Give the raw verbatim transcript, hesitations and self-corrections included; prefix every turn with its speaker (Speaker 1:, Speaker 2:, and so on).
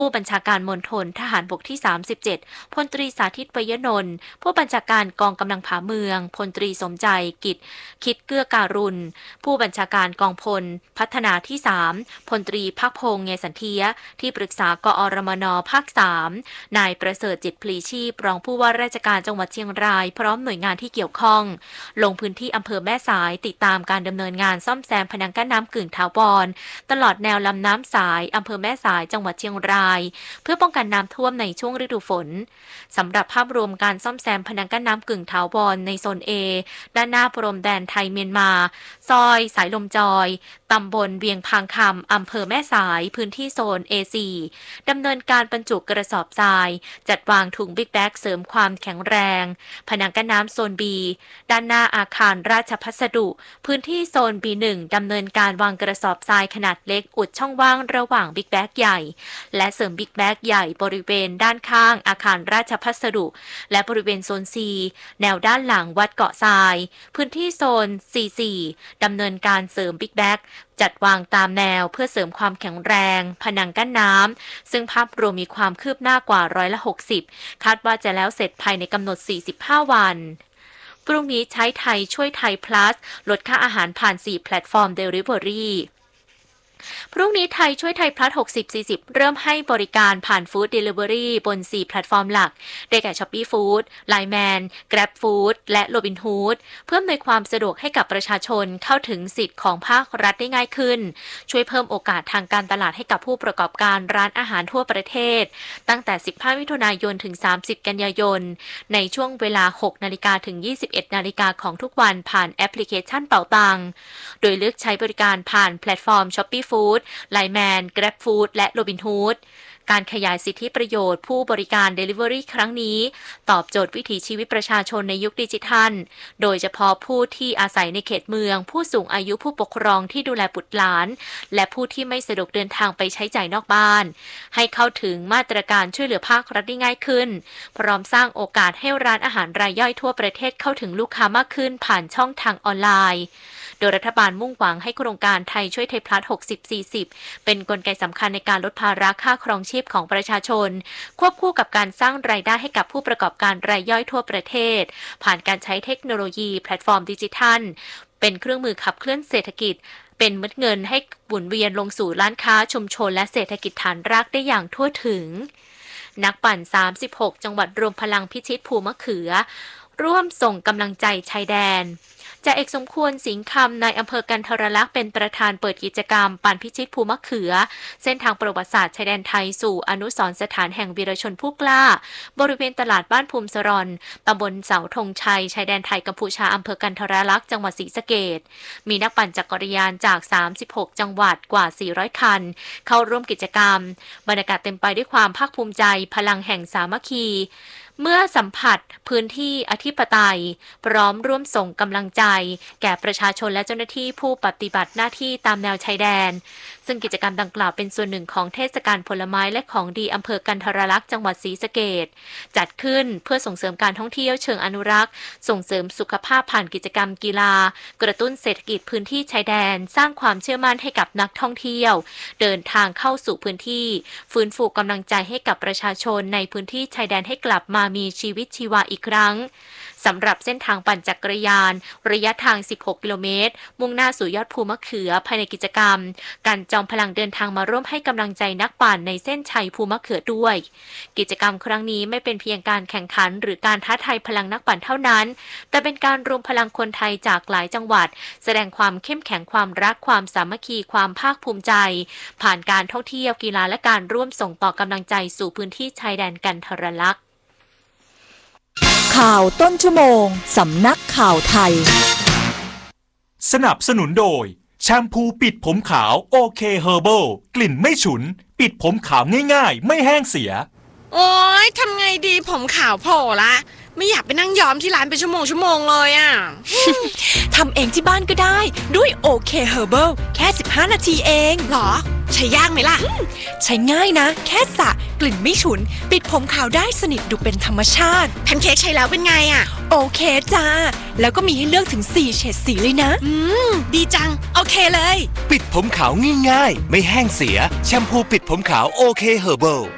Speaker 1: ผู้บัญชาการมณฑลทหารบกที่สามสิบเจ็ดพลตรีสาธิต วยนนท์ผู้บัญชาการกองกำลังผาเมืองพลตรีสมใจกิจคิดเกื้อการุณผู้บัญชาการกองพลพัฒนาที่สามพลตรีภักพงษ์เงสันเทียที่ปรึกษากอรมนภาคสามนายประเสริฐจิตพลีชีพรองผู้ว่าราชการจังหวัดเชียงรายพร้อมหน่วยงานที่เกี่ยวข้องลงพื้นที่อำเภอแม่สายติดตามการดำเนินงานซ่อมแซมพนังกั้นน้ำกึ่งถาวรตลอดแนวลำน้ำสายอำเภอแม่สายจังหวัดเชียงรายเพื่อป้องกันน้ำท่วมในช่วงฤดูฝนสำหรับภาพรวมการซ่อมแซมพนังกั้นน้ำกึ่งถาวรในโซน A ด้านหน้าพรมแดนไทยเมียนมาซอยสายลมจอยตำบลเวียงพางคำอำเภอแม่สายพื้นที่โซน เอ โฟร์ ดำเนินการบรรจุกระสอบทรายจัดวางถุงบิ๊กแบ็กเสริมความแข็งแรงพนังกั้นน้ำโซน B ด้านหน้าอาคารราชพัสดุพื้นที่โซน บี หนึ่ง ดำเนินการวางกระสอบทรายขนาดเล็กอุดช่องว่างระหว่างบิ๊กแบ็กใหญ่และเสริมบิ๊กแบ็กใหญ่บริเวณด้านข้างอาคารราชพัสดุและบริเวณโซน C แนวด้านหลังวัดเกาะทรายพื้นที่โซน ซี โฟร์ ดำเนินการเสริมบิ๊กแบ็กจัดวางตามแนวเพื่อเสริมความแข็งแรงผนังกั้นน้ำซึ่งภาพรวมมีความคืบหน้ากว่าร้อยละหกสิบคาดว่าจะแล้วเสร็จภายในกำหนดสี่สิบห้าวันพรุ่งนี้ใช้ไทยช่วยไทย plus ลดค่าอาหารผ่านสี่แพลตฟอร์ม Deliveryพรุ่งนี้ไทยช่วยไทยพลัสหกสิบ สี่สิบเริ่มให้บริการผ่านฟู้ดเดลิเวอรี่บนสี่แพลตฟอร์มหลักได้แก่ Shopee Food ไลน์ แมน Grab Food และ Robinhood เพื่ออำนวยความสะดวกให้กับประชาชนเข้าถึงสิทธิ์ของภาครัฐได้ง่ายขึ้นช่วยเพิ่มโอกาสทางการตลาดให้กับผู้ประกอบการร้านอาหารทั่วประเทศตั้งแต่สิบห้ามิถุนายนถึงสามสิบกันยายนในช่วงเวลา หกนาฬิกา ถึง ยี่สิบเอ็ดนาฬิกาของทุกวันผ่านแอปพลิเคชันเป๋าตังโดยเลือกใช้บริการผ่านแพลตฟอร์ม Shopee Food ไลน์ แมน Grab Food และ Robinhood การขยายสิทธิประโยชน์ผู้บริการ Delivery ครั้งนี้ตอบโจทย์วิถีชีวิตประชาชนในยุคดิจิทัลโดยเฉพาะผู้ที่อาศัยในเขตเมืองผู้สูงอายุผู้ปกครองที่ดูแลบุตรหลานและผู้ที่ไม่สะดวกเดินทางไปใช้จ่ายนอกบ้านให้เข้าถึงมาตรการช่วยเหลือภาครัฐได้ง่ายขึ้นพร้อมสร้างโอกาสให้ร้านอาหารรายย่อยทั่วประเทศเข้าถึงลูกค้ามากขึ้นผ่านช่องทางออนไลน์โดยรัฐบาลมุ่งหวังให้โครงการไทยช่วยไทยพลัสหกสิบ สี่สิบเป็นกลไกสำคัญในการลดภาระค่าครองชีพของประชาชนควบคู่กับการสร้างรายได้ให้กับผู้ประกอบการรายย่อยทั่วประเทศผ่านการใช้เทคโนโลยีแพลตฟอร์มดิจิทัลเป็นเครื่องมือขับเคลื่อนเศรษฐกิจเป็นเม็ดเงินให้หมุนเวียนลงสู่ร้านค้าชุมชนและเศรษฐกิจฐานรากได้อย่างทั่วถึงนักปั่นสามสิบหกจังหวัดรวมพลังพิชิตภูมะเขือร่วมส่งกำลังใจชายแดนจ่าเอกสมควรสิงห์คำนายอำเภอกันทรลักษณ์เป็นประธานเปิดกิจกรรมปั่นพิชิตภูมะเขือเส้นทางประวัติศาสตร์ชายแดนไทยสู่อนุสรณ์สถานแห่งวีรชนผู้กล้าบริเวณตลาดบ้านภูมิสรอนตำบลเสาธงชัยชายแดนไทยกัมพูชาอำเภอกันทรลักษณ์จังหวัดศรีสะเกษมีนักปั่นจักรยานจากสามสิบหกจังหวัดกว่าสี่ร้อยคันเข้าร่วมกิจกรรมบรรยากาศเต็มไปด้วยความภาคภูมิใจพลังแห่งสามัคคีเมื่อสัมผัสพื้นที่อธิปไตยพร้อมร่วมส่งกำลังใจแก่ประชาชนและเจ้าหน้าที่ผู้ปฏิบัติหน้าที่ตามแนวชายแดนซึ่งกิจกรรมดังกล่าวเป็นส่วนหนึ่งของเทศกาลผลไม้และของดีอำเภอกันทรลักษณ์จังหวัดศรีสะเกษจัดขึ้นเพื่อส่งเสริมการท่องเที่ยวเชิงอนุรักษ์ส่งเสริมสุขภาพผ่านกิจกรรมกีฬากระตุ้นเศรษฐกิจพื้นที่ชายแดนสร้างความเชื่อมั่นให้กับนักท่องเที่ยวเดินทางเข้าสู่พื้นที่ฟื้นฟูกำลังใจให้กับประชาชนในพื้นที่ชายแดนให้กลับมามีชีวิตชีวาอีกครั้งสำหรับเส้นทางปั่นจักรยานระยะทางสิบหกกิโลเมตรมุ่งหน้าสู่ยอดภูมะเขือภายในกิจกรรมการจอมพลังเดินทางมาร่วมให้กำลังใจนักปั่นในเส้นชัยภูมะเขือด้วยกิจกรรมครั้งนี้ไม่เป็นเพียงการแข่งขันหรือการท้าทายพลังนักปั่นเท่านั้นแต่เป็นการรวมพลังคนไทยจากหลายจังหวัดแสดงความเข้มแข็งความรักความสามัคคีความภาคภูมิใจผ่านการท่องเที่ยวกีฬาและการร่วมส่งต่อกำลังใจสู่พื้นที่ชายแดนกันทรลักษณ์
Speaker 2: ข่าวต้นชั่วโมงสำนักข่าวไทย
Speaker 3: สนับสนุนโดยแชมพูปิดผมขาวโอเคเฮอร์เบิลกลิ่นไม่ฉุนปิดผมขาวง่ายๆไม่แห้งเสีย
Speaker 4: โอ๊ยทำไงดีผมขาวโผล่ละไม่อยากไปนั่งย้อมที่ร้านเป็นชั่วโมงชั่วโมงเลยอ่ะ
Speaker 2: ทำเองที่บ้านก็ได้ด้วยโอเคเฮอร์เบิลแค่สิบห้านาทีเอง
Speaker 4: หรอใช้ยากไหมล่ะ
Speaker 2: ใช้ง่ายนะแค่สระกลิ่นไม่ฉุนปิดผมขาวได้สนิทดูเป็นธรรมชาติ
Speaker 4: แพนเค้กใช้แล้วเป็นไงอ่ะ
Speaker 2: โอเคจ้าแล้วก็มีให้เลือกถึงสี่เฉดสีเลยนะ
Speaker 4: อืมดีจังโอเคเลย
Speaker 5: ปิดผมขาวง่ายๆไม่แห้งเสียแชมพูปิดผมขาวโอเคเฮอร์เบิล